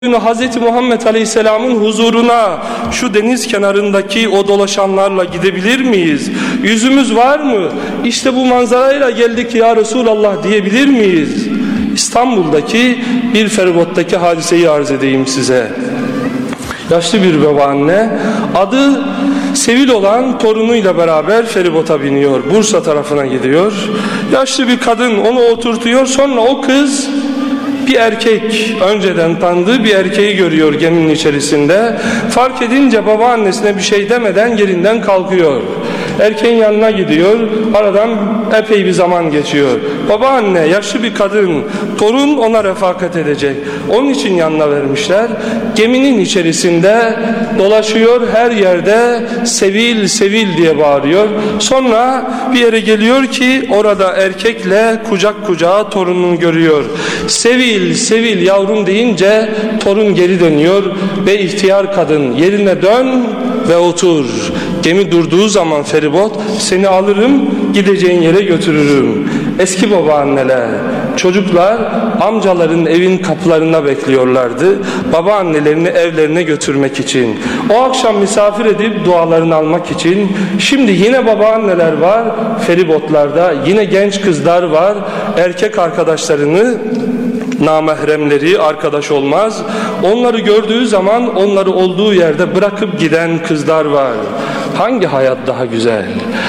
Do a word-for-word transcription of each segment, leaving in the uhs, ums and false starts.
Hz. Muhammed Aleyhisselam'ın huzuruna şu deniz kenarındaki o dolaşanlarla gidebilir miyiz? Yüzümüz var mı? İşte bu manzarayla geldik ya Resulallah diyebilir miyiz? İstanbul'daki bir feribottaki hadiseyi arz edeyim size. Yaşlı bir babaanne, adı Sevil olan torunuyla beraber feribota biniyor. Bursa tarafına gidiyor. Yaşlı bir kadın onu oturtuyor. Sonra o kız bir erkek, önceden tanıdığı bir erkeği görüyor geminin içerisinde. Fark edince babaannesine bir şey demeden yerinden kalkıyor. Erkeğin yanına gidiyor. Aradan epey bir zaman geçiyor. Babaanne, yaşlı bir kadın, torun ona refakat edecek. Onun için yanına vermişler. Geminin içerisinde dolaşıyor, her yerde Sevil, Sevil diye bağırıyor. Sonra bir yere geliyor ki orada erkekle kucak kucağa torununu görüyor. Sevil, Sevil yavrum deyince torun geri dönüyor ve ihtiyar kadın, yerine dön ve otur. Gemi durduğu zaman feribot, seni alırım, gideceğin yere götürürüm. Eski babaanneler, çocuklar amcaların evin kapılarında bekliyorlardı. Babaannelerini evlerine götürmek için. O akşam misafir edip dualarını almak için. Şimdi yine babaanneler var feribotlarda, yine genç kızlar var. Erkek arkadaşlarını, namahremleri arkadaş olmaz. Onları gördüğü zaman onları olduğu yerde bırakıp giden kızlar var. Hangi hayat daha güzel?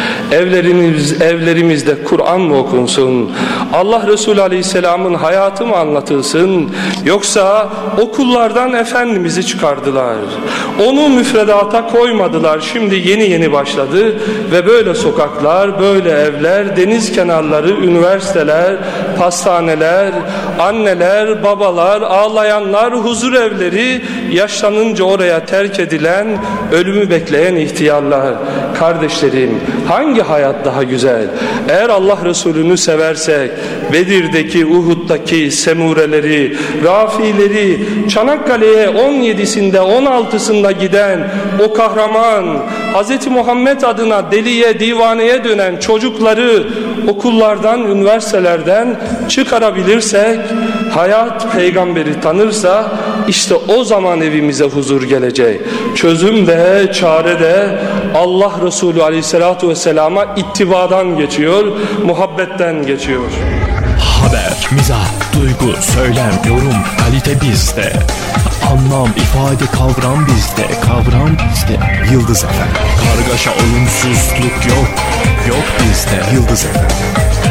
Evlerimiz, evlerimizde Kur'an mı okunsun? Allah Resulü Aleyhisselam'ın hayatı mı anlatılsın? Yoksa okullardan Efendimiz'i çıkardılar. Onu müfredata koymadılar. Şimdi yeni yeni başladı ve böyle sokaklar, böyle evler, deniz kenarları, üniversiteler, pastaneler, anneler, babalar, ağlayanlar, huzur evleri, yaşlanınca oraya terk edilen, ölümü bekleyen ihtiyarlar. Kardeşlerim, hangi hayat daha güzel? Eğer Allah Resulü'nü seversek, Bedir'deki, Uhud'daki semureleri, rafileri, Çanakkale'ye on yedisinde, on altısında giden o kahraman, Hz. Muhammed adına deliye, divaneye dönen çocukları okullardan, üniversitelerden çıkarabilirsek, hayat peygamberi tanırsa, işte o zaman evimize huzur gelecek. Çözüm de, çare de Allah Resulü Aleyhisselatü Vesselam'a ittibadan geçiyor, muhabbetten geçiyor. Haber, mizah, duygu, söylem, yorum, kalite bizde. Anlam, ifade, kavram bizde. Kavram bizde. Yıldız Efem. Kargaşa, olumsuzluk yok. Yok bizde. Yıldız Efem.